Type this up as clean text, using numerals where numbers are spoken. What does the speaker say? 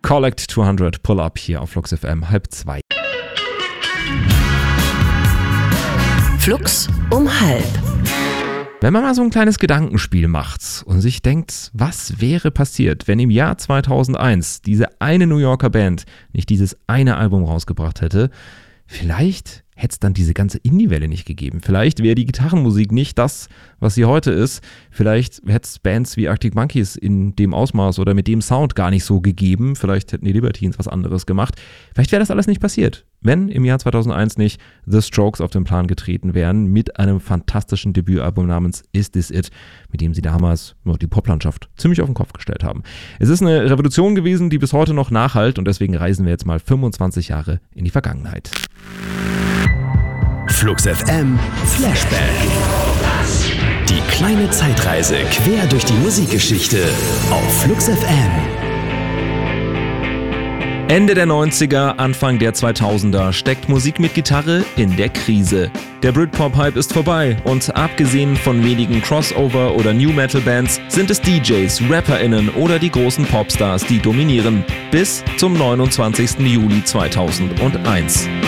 Collect 200 Pull Up hier auf Flux FM 1:30. Flux um 1:30. Wenn man mal so ein kleines Gedankenspiel macht und sich denkt, was wäre passiert, wenn im Jahr 2001 diese eine New Yorker Band nicht dieses eine Album rausgebracht hätte, vielleicht hätte es dann diese ganze Indie-Welle nicht gegeben. Vielleicht wäre die Gitarrenmusik nicht das, was sie heute ist. Vielleicht hätte es Bands wie Arctic Monkeys in dem Ausmaß oder mit dem Sound gar nicht so gegeben. Vielleicht hätten die Libertines was anderes gemacht. Vielleicht wäre das alles nicht passiert, wenn im Jahr 2001 nicht The Strokes auf den Plan getreten wären mit einem fantastischen Debütalbum namens Is This It, mit dem sie damals die Poplandschaft ziemlich auf den Kopf gestellt haben. Es ist eine Revolution gewesen, die bis heute noch nachhallt, und deswegen reisen wir jetzt mal 25 Jahre in die Vergangenheit. Flux FM Flashback. Die kleine Zeitreise quer durch die Musikgeschichte auf Flux FM. Ende der 90er, Anfang der 2000er steckt Musik mit Gitarre in der Krise. Der Britpop-Hype ist vorbei und abgesehen von wenigen Crossover- oder New-Metal-Bands sind es DJs, RapperInnen oder die großen Popstars, die dominieren. Bis zum 29. Juli 2001.